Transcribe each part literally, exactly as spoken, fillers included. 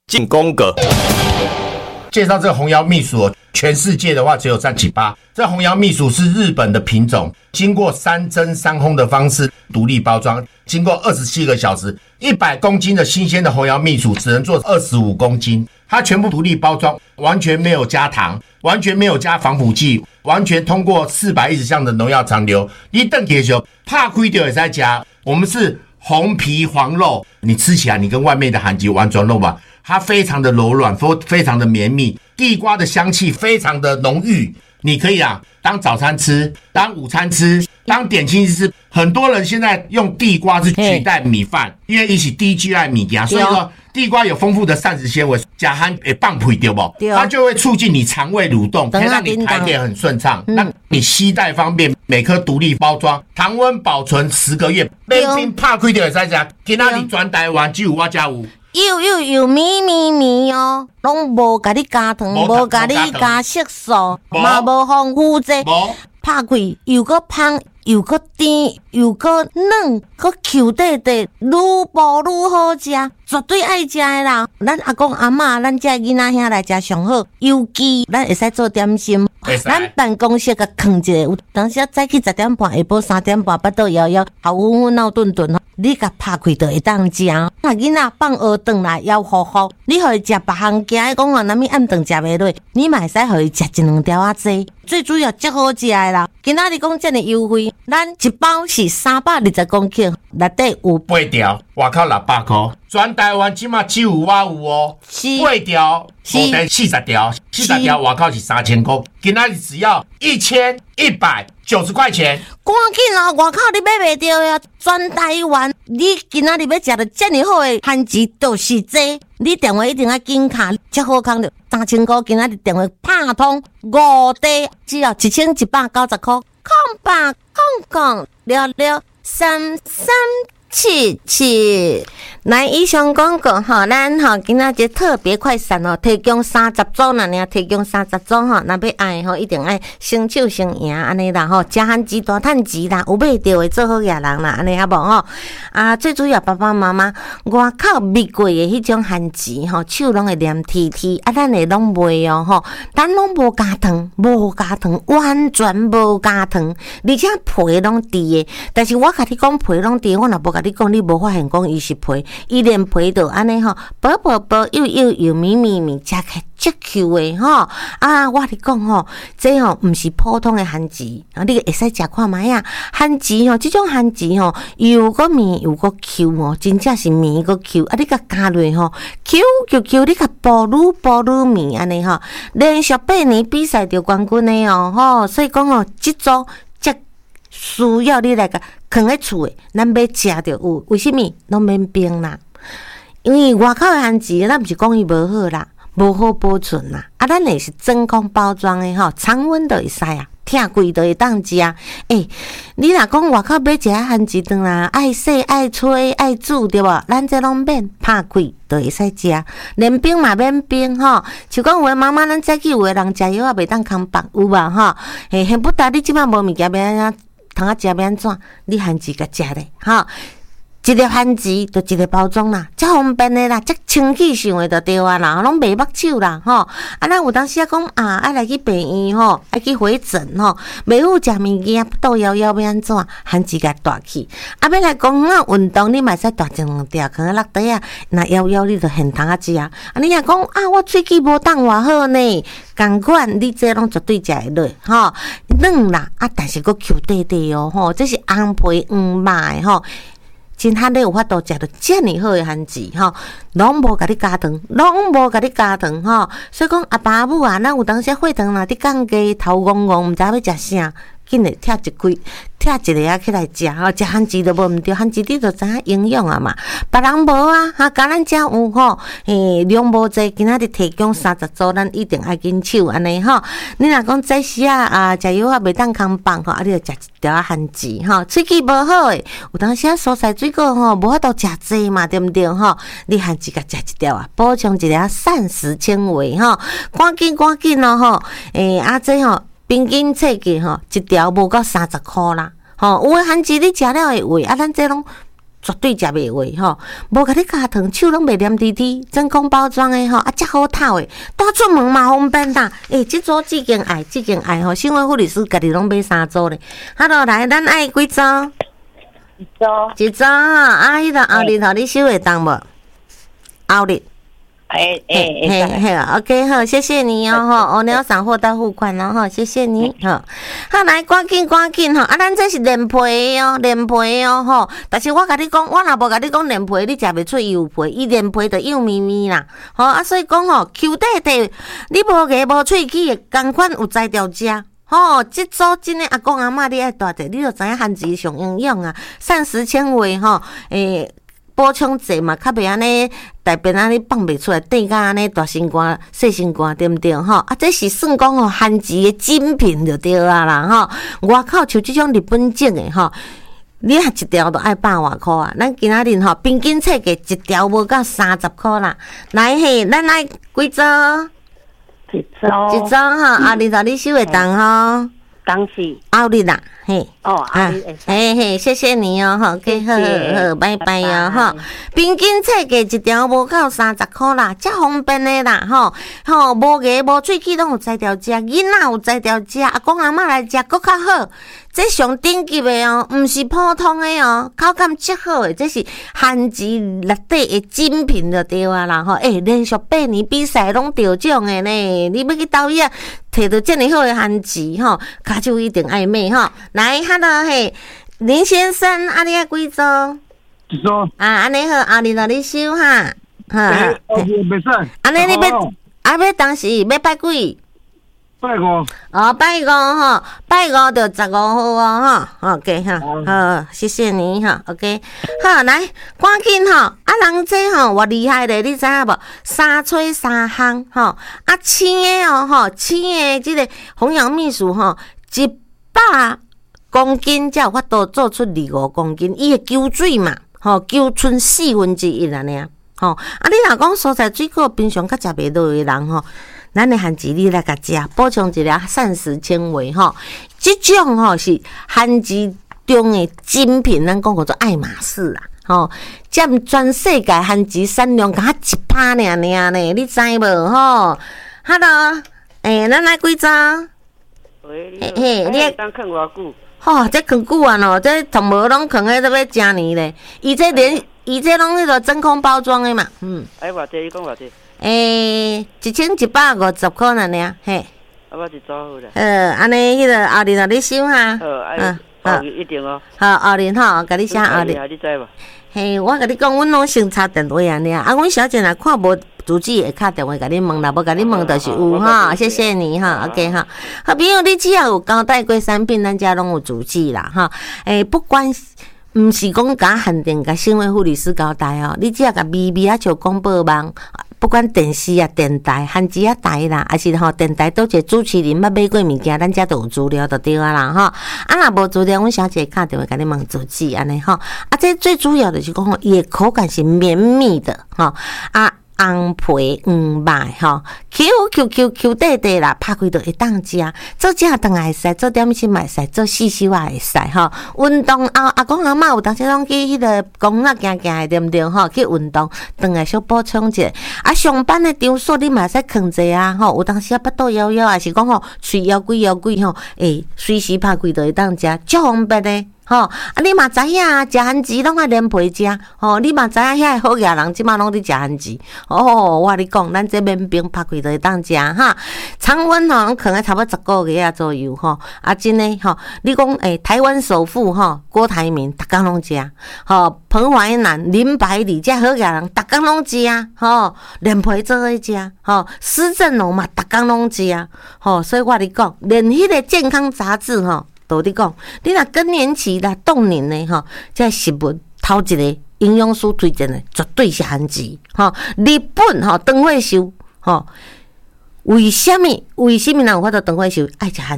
进宫格。介绍这个红腰秘薯，全世界的话只有占几趴。这红腰秘薯是日本的品种，经过三蒸三烘的方式独立包装，经过二十七个小时，一百公斤的新鲜的红腰秘薯只能做二十五公斤。它全部独立包装，完全没有加糖，完全没有加防腐剂，完全通过四百一十项的农药残留。你等起的时候，怕亏掉也在加。我们是红皮黄肉，你吃起来你跟外面的韩籍完全肉吧。它非常的柔软，非常的绵密，地瓜的香气非常的浓郁。你可以啊，当早餐吃，当午餐吃，当点心吃。很多人现在用地瓜是取代米饭，因为一起低 G I 米呀，所以说地瓜有丰富的膳食纤维，加含会放屁对不？它就会促进你肠胃蠕动，可以让你排便很顺畅，让你携带方便。每颗独立包装，常温保存十个月，免冰怕开掉在家。今仔日全台湾只有我家有。 又又又咪咪咪哦，拢无甲你加糖，无甲你加色素，嘛无防腐剂，拍开又个香，又个甜，又个嫩，个 Q 弟弟，愈薄愈好食，绝对爱食的啦。咱阿公阿嬷，咱这囡仔兄来食上好，尤其咱会使做点心。咱办公室甲放一个，有当时早起十点半，下晡三点半，巴肚枵枵，头昏昏闹顿顿吼，你甲拍开就会当食。那囡仔放学转来枵呼呼，你互伊食别项惊讲啊，若物暗顿食袂落，你嘛会使互伊食一两条仔济。最主要足好食的啦，今仔日讲这么优惠，咱一包是三百二十公克，内底有八条，外口六百块，全台湾起码只有我有哦。八条，内底四十条，四十条外口是三千块，今仔日只要一千一百九十块钱。 赶紧啦，外口你买袂到呀！全台湾，你今仔日要食到这么好的番薯，就是这。你电话一定要紧卡，才好康着三千块。今仔日电话拍通五地，只要一千一百九十块。空八空空六六三三七七。来，以上广告吼，咱吼今仔日特别快闪哦，提供三十组啦，尔提供三十组吼，若要爱吼，一定爱先手先赢安尼啦吼，食番薯大趁钱啦，有买着的做好野人啦，安尼好无吼？啊，最主要爸爸妈妈外口蜜过的迄种番薯吼，手拢会黏贴贴，啊，咱会拢卖哦吼，咱拢无加糖，无加糖，完全无加糖，而且皮拢甜的。但是我甲你讲皮拢甜，我若无甲你讲，你无发现讲伊是皮。伊连皮都安尼吼，薄薄薄又又又咪咪咪，食起足 Q 的吼。啊，我你讲吼，这吼毋是普通的番薯，啊，你会使食看卖啊。番薯吼，这种番薯吼，又个绵又个 Q 哦，真正是绵个 Q。啊，你甲加落吼 ，Q Q Q， 你甲剥愈剥愈绵安尼吼，连续八年比赛得冠军的哦吼，所以讲哦，这组这需要你来个。放喺厝诶，咱要食着有，为什么拢免冰啦？因为外口诶番薯，咱毋是讲伊无好啦，无好保存啦。啊，咱诶是真空包装诶吼，常温都会使啊，疼贵都会当食。诶、欸，你若讲外口买一下番薯汤啦，爱洗爱吹爱煮对无？咱这拢免拍开都会使食，连冰嘛免冰吼。像讲有诶妈妈，咱早起有诶人食药啊，袂当空腹有无吼？嘿，恨不得你即摆无物件要安怎？通啊食要安怎？你番薯甲食咧，吼，一粒番薯就一个包装啦，遮方便的啦，遮清气上的就对啊啦，拢袂目睭啦，吼。啊，咱有当时啊讲啊，爱来去病院吼，爱去回诊吼，袂好食物件，肚枵枵要安怎？番薯甲大起，啊，要来公园运动，你嘛使大一两条，可能落地啊，若枵枵你就现通啊食啊。啊，你若讲啊，我喙齿无当偌好呢。同款，你这拢绝对食会落，吼，软啦，啊，但是佫 Q 弟弟哦，吼，这是红皮黄肉的吼，真罕你有法度食到这么好的番薯，吼，拢无甲你加糖，拢无甲你加糖，吼，所以讲阿爸母啊，咱有当时血糖若伫降低，头戆戆，毋知要食啥，紧来拆一开。拆一个啊起来食吼，食番薯都无毋对，番薯你就知影营养啊嘛。别人无啊，哈，甲咱遮有吼，诶，量无济，今仔日提供三十组，咱一定爱紧手安尼吼。你若讲早时啊啊，食药啊袂当空放吼，啊你就食一条啊番薯吼，喙齿无好诶，有当时啊蔬菜水果吼无法度食济嘛，对毋对吼？你番薯甲食一条啊，补充一个膳食纤维吼，赶紧赶紧咯吼，诶啊这吼。平均册价吼，一条无到三十箍啦。吼，有诶番薯你食了会胃，啊，咱这拢绝对食袂坏吼，无甲你加糖，手拢袂黏滴滴，真空包装的吼，啊，遮好透的，带出门嘛方便啦。诶、欸，即组即件爱，即件爱吼，新闻护理师家己拢买三组咧。Hello， 来，咱爱几组？ 一组。 一组吼，啊，迄个后日吼，你收会当无？后日。 哎哎嘿嘿 ，OK 好，谢谢你哦吼，哦，你要赏货到付款哦吼，谢谢你吼。好，来，赶紧赶紧吼，啊，咱这是连皮的哦，连皮的哦吼。但是我甲你讲，我若无甲你讲连皮，你食袂出伊有皮，伊连皮就幼咪咪啦。吼啊，所以讲吼 ，Q 底底，你无牙无喙齿的，共款有才调食。吼、哦，即组真诶，阿公阿嬷你爱大者，你就知影番薯上营养啊，膳食纤维吼，诶。补充剂嘛，较袂安尼大便安尼放袂出来，顶甲安尼大心肝、细心肝，对毋对吼？啊，这是算讲吼番薯诶精品就对啊啦吼。外口像即种日本种诶吼，你啊一条都爱百外箍啊。咱今仔日吼平均册价一条无到三十箍啦。来嘿，咱爱几组？ 一组。 一组吼，后日头你收会当吼。 当时。 后日啦，嘿。 哦，啊， 嘿嘿，谢谢你哦，好，好好好，拜拜哦，哈。平均册价一条无到三十块啦，遮方便的啦，吼吼，无牙无喙齿拢有才调食，囡仔有才调食，阿公阿嬷来食搁较好。这上顶级的哦，毋是普通的哦，口感极好的，这是番薯内底的精品就对啊啦，吼，诶、欸，连续八年比赛拢得奖的呢，你要去倒遐摕到遮尔好的番薯吼，骹手一定爱买吼，来。Hello， 嘿，林先生，啊，你爱几组？ 一组。 啊，安尼好，后日来你收哈。 哈。诶，后日袂使。 安尼你要，啊要当时要拜几？ 拜五。 哦，拜五吼，拜五就十五号哦，吼 ，OK 哈，好，谢谢你哈 ，OK， 好，来，赶紧吼，啊，人这吼偌厉害咧，你知影无？三吹三烘吼，啊，青的哦吼，青的即个弘扬秘书吼，一百。公斤才有法度做出二五公斤，伊会吸水嘛，吼，吸剩四分之一安尼啊，吼，啊，你若讲蔬菜水果平常较食袂落的人吼，咱的番薯你来甲食，补充一下膳食纤维吼，即种吼是番薯中的精品，咱讲叫做爱马仕啦，吼，占全世界番薯产量敢一趴尔尔呢，你知无吼 ？Hello， 诶、欸，咱来几张？ 喂，嘿嘿，你当啃偌久？ 吼，这啃久啊喏，这同无拢啃迄都要真年咧。伊这连伊这拢迄个真空包装的嘛，嗯。 哎，偌济？你讲偌济？ 诶，一千一百五十块尔尔，嘿。 啊，我一组好啦。 呃，安尼迄个后日让你收哈。 好，哎，好，一定哦。 好，后日吼，甲你写后日。 你知无？ 嘿，我甲你讲，阮拢先插电话安尼啊。啊，阮小姐若看无主机会敲电话甲你问啦，无甲你问就是有哈。谢谢你哈 ，OK 哈。好朋友，你只要有交代过产品，咱家拢有主机啦哈。诶，不管毋是讲甲限定甲新闻护理师交代哦，你只要甲微微啊像广播网。不管电视啊、电台、番薯啊台啦，还是吼电台倒一个主持人捌买过物件，咱遮都有资料就对啊啦吼。啊，若无资料，阮小姐敲电话甲你问主旨安尼吼。啊，这最主要的是讲吼，伊的口感是绵密的吼啊。红皮黄麦吼 ，Q Q Q Q 底底啦，拍开就会当食，做正顿也会使，做点心嘛会使，做细细也会使吼。运动后，阿公阿嬷有当时拢去迄个公园行行的，对毋对吼？去运动，顿来小补充者。啊，上班的场所你嘛会使囥者啊，吼，有当时啊，巴肚枵枵，还是讲吼，喙枵鬼枵鬼吼，诶，随时拍开就会当食，足方便的。吼，啊，你嘛知影啊，食番薯拢爱连皮食，吼，你嘛知影遐好野人即马拢伫食番薯，哦，我你讲，咱这面冰拍开就会当食哈，常温吼，拢可能差不多十个月啊左右吼，啊，真诶吼，你讲诶，台湾首富吼，郭台铭，逐工拢食，吼，彭淮南、林百里这好野人，逐工拢食，吼，连皮做伙食，吼，施正荣嘛，逐工拢食，吼，所以我你讲，连迄个健康杂志吼。都你讲，你若更年期啦、冻龄的吼，这食物头一个营养师推荐的绝对是番薯吼。日本吼长岁寿吼，为什么为什么人有法度长岁寿爱食番薯？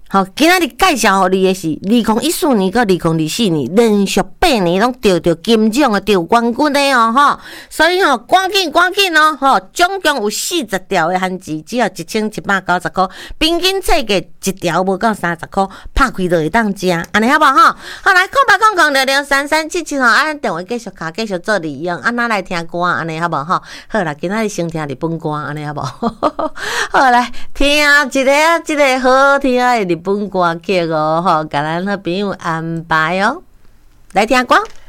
好，今仔日介绍互你的是二零一四年到二零二四年连续八年拢得到金奖的得冠军的哦，吼，所以吼赶紧赶紧哦，吼，总共有四十条的番薯，只要一千一百九十块，平均册价一条无到三十块，拍开就会当食，安尼好无吼？好来，空白空空六六三三七七吼，啊，电话继续卡，继续做利用，啊，哪来听歌安尼好无吼？好啦，今仔日先听日本歌安尼好无？好来，听一个一个好听的日本歌曲哦，吼，甲咱好朋友安排哦，来听歌。